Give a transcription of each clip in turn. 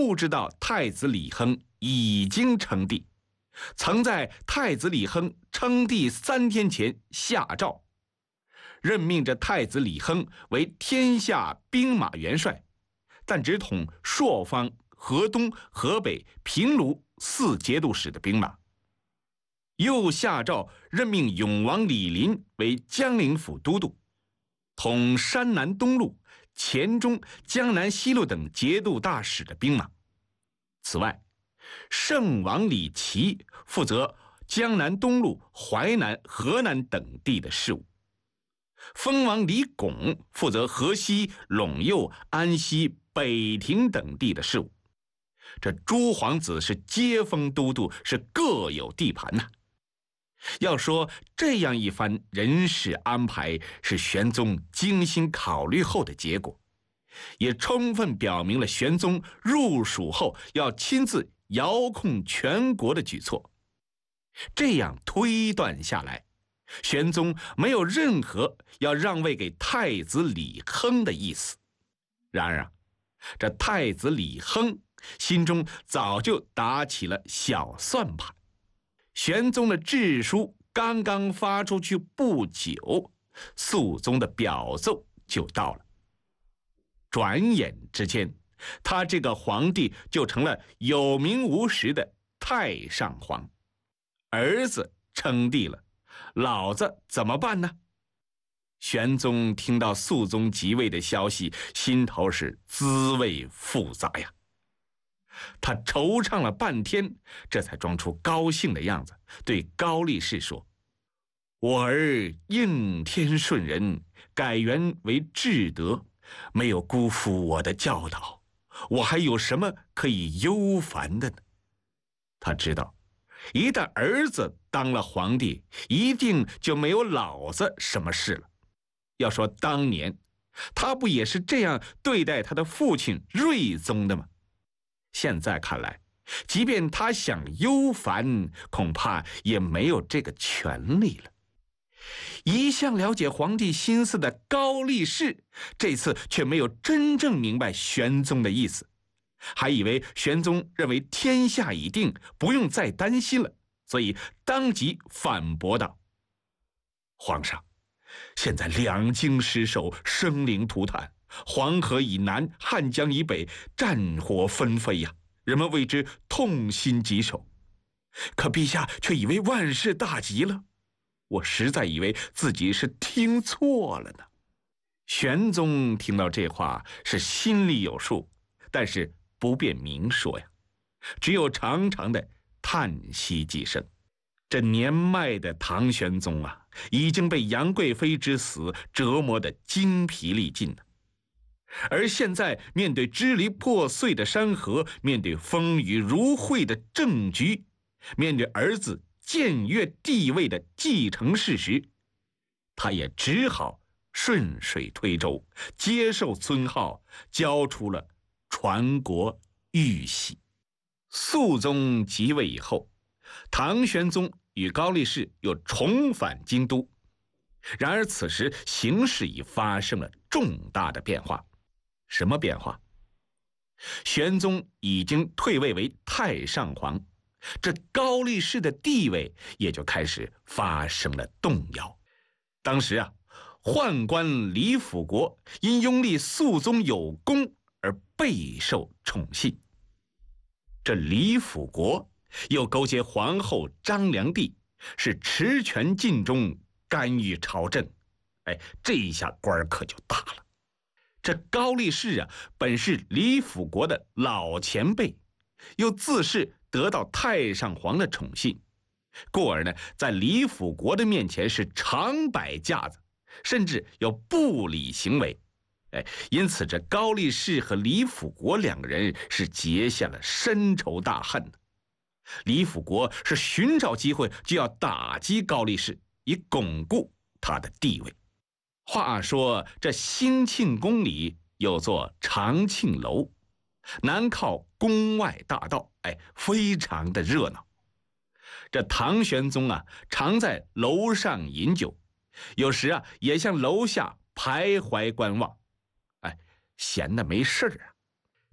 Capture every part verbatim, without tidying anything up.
不知道太子李亨已经称帝，曾在太子李亨称帝三天前下诏，任命着太子李亨为天下兵马元帅，但只统朔方、河东、河北、平卢四节度使的兵马。又下诏任命永王李林为江陵府都督，统山南东路、黔中、江南西路等节度大使的兵马。此外，圣王李琦负责江南东路、淮南、河南等地的事务，封王李拱负责河西、陇右、安西、北庭等地的事务。这诸皇子是皆封都督，是各有地盘呐、啊。要说这样一番人事安排是玄宗精心考虑后的结果，也充分表明了玄宗入蜀后要亲自遥控全国的举措。这样推断下来，玄宗没有任何要让位给太子李亨的意思。然而啊，这太子李亨心中早就打起了小算盘。玄宗的制书刚刚发出去不久，肃宗的表奏就到了。转眼之间，他这个皇帝就成了有名无实的太上皇。儿子称帝了，老子怎么办呢？玄宗听到肃宗即位的消息，心头是滋味复杂呀。他惆怅了半天，这才装出高兴的样子，对高力士说：“我儿应天顺人，改元为至德，没有辜负我的教导，我还有什么可以忧烦的呢？”他知道，一旦儿子当了皇帝，一定就没有老子什么事了。要说当年，他不也是这样对待他的父亲睿宗的吗？现在看来，即便他想忧烦，恐怕也没有这个权利了。一向了解皇帝心思的高力士，这次却没有真正明白玄宗的意思，还以为玄宗认为天下已定，不用再担心了，所以当即反驳道：“皇上，现在两京失守，生灵涂炭，黄河以南、汉江以北战火纷飞呀，人们为之痛心疾首。可陛下却以为万事大吉了，我实在以为自己是听错了呢。”玄宗听到这话是心里有数，但是不便明说呀，只有长长的叹息几声。这年迈的唐玄宗啊，已经被杨贵妃之死折磨得精疲力尽了。而现在面对支离破碎的山河，面对风雨如晦的政局，面对儿子僭越帝位的继承事实，他也只好顺水推舟，接受尊号，交出了传国玉玺。肃宗即位以后，唐玄宗与高力士又重返京都。然而此时形势已发生了重大的变化。什么变化？玄宗已经退位为太上皇，这高力士的地位也就开始发生了动摇。当时啊，宦官李辅国因拥立肃宗有功而备受宠信。这李辅国又勾结皇后张良娣，是持权尽忠，干预朝政。哎，这一下官可就大了。这高力士啊，本是李辅国的老前辈，又自是得到太上皇的宠信，故而呢，在李辅国的面前是常摆架子，甚至有不礼行为。哎，因此这高力士和李辅国两个人是结下了深仇大恨。李辅国是寻找机会就要打击高力士，以巩固他的地位。话说这兴庆宫里有座长庆楼，南靠宫外大道，哎，非常的热闹。这唐玄宗啊，常在楼上饮酒，有时啊也向楼下徘徊观望，哎，闲的没事啊。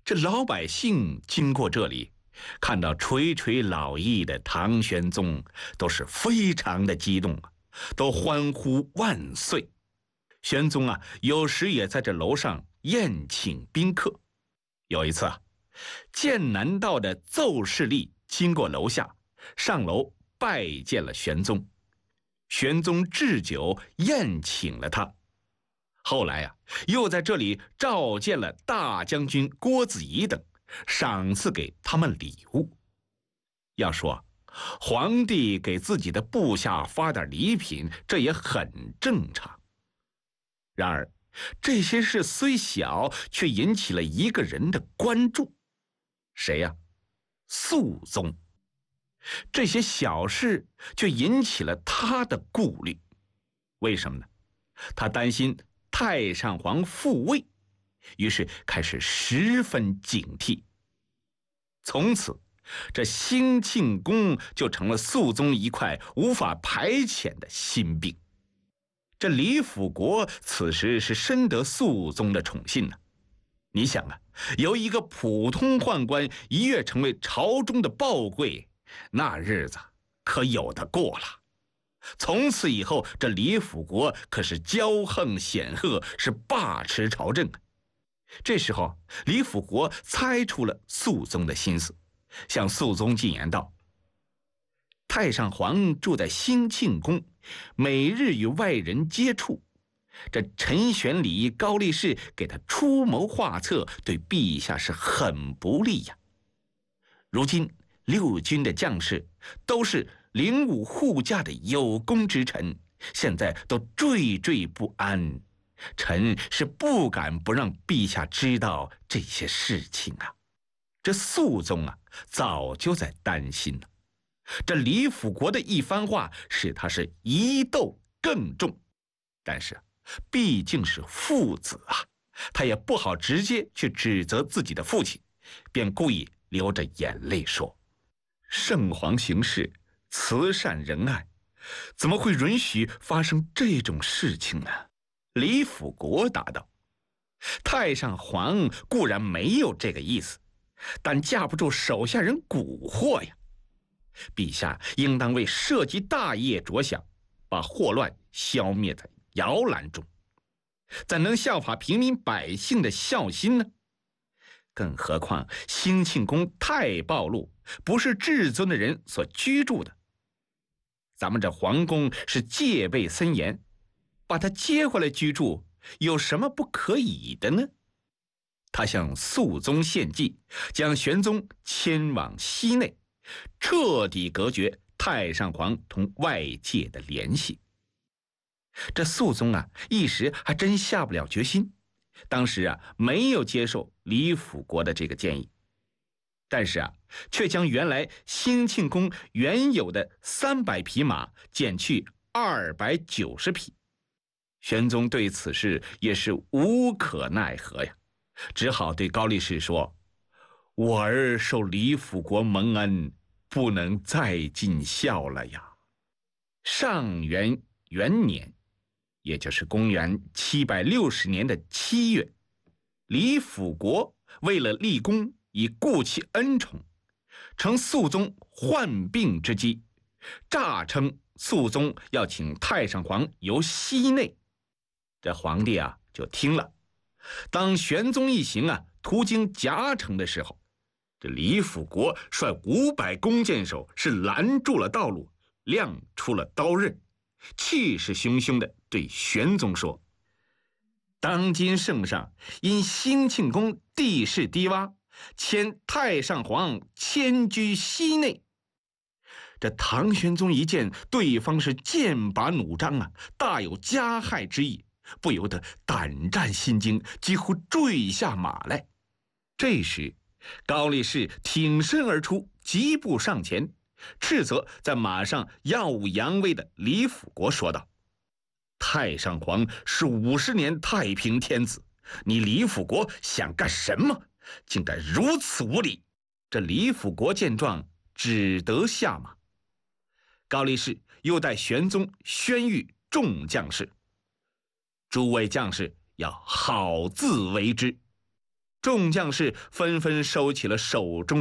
这老百姓经过这里，看到垂垂老矣的唐玄宗，都是非常的激动啊，都欢呼万岁。玄宗啊，有时也在这楼上宴请宾客。有一次啊，剑南道的邹氏历经过楼下，上楼拜见了玄宗。玄宗置酒宴请了他。后来啊，又在这里召见了大将军郭子仪等，赏赐给他们礼物。要说皇帝给自己的部下发点礼品，这也很正常。然而这些事虽小，却引起了一个人的关注。谁呀？肃宗。这些小事却引起了他的顾虑。为什么呢？他担心太上皇复位，于是开始十分警惕。从此这兴庆宫就成了肃宗一块无法排遣的心病。这李辅国此时是深得肃宗的宠信呢、啊。你想啊，由一个普通宦官一跃成为朝中的暴贵，那日子可有得过了。从此以后，这李辅国可是骄横显赫，是把持朝政。这时候，李辅国猜出了肃宗的心思，向肃宗进言道：太上皇住在兴庆宫，每日与外人接触，这陈玄礼、高力士给他出谋划策，对陛下是很不利呀。如今六军的将士都是灵武护驾的有功之臣，现在都惴惴不安，臣是不敢不让陛下知道这些事情啊。这肃宗啊，早就在担心了。这李辅国的一番话使他是疑窦更重，但是毕竟是父子啊，他也不好直接去指责自己的父亲，便故意流着眼泪说：圣皇行事慈善仁爱，怎么会允许发生这种事情呢？李辅国答道：太上皇固然没有这个意思，但架不住手下人蛊惑呀。陛下应当为社稷大业着想，把祸乱消灭在摇篮中，怎能效法平民百姓的孝心呢？更何况兴庆宫太暴露，不是至尊的人所居住的。咱们这皇宫是戒备森严，把他接回来居住，有什么不可以的呢？他向肃宗献计，将玄宗迁往西内，彻底隔绝太上皇同外界的联系。这肃宗啊，一时还真下不了决心，当时啊，没有接受李辅国的这个建议，但是啊，却将原来兴庆宫原有的三百匹马减去二百九十匹。玄宗对此事也是无可奈何呀，只好对高力士说：我儿受李辅国蒙恩，不能再尽孝了呀。上元元年，也就是公元七百六十年的七月，李辅国为了立功，以顾其恩宠，乘肃宗患病之机，诈称肃宗要请太上皇游西内。这皇帝啊就听了。当玄宗一行啊途经夹城的时候，这李辅国率五百弓箭手是拦住了道路，亮出了刀刃，气势汹汹地对玄宗说：当今圣上因兴庆宫地势低洼，迁太上皇迁居西内。这唐玄宗一见对方是剑拔弩张啊，大有加害之意，不由得胆战心惊，几乎坠下马来。这时高力士挺身而出，疾步上前，斥责在马上耀武扬威的李辅国，说道：太上皇是五十年太平天子，你李辅国想干什么？竟敢如此无礼！这李辅国见状，只得下马。高力士又带玄宗宣谕众将士：诸位将士要好自为之。 众将士纷纷收起了手中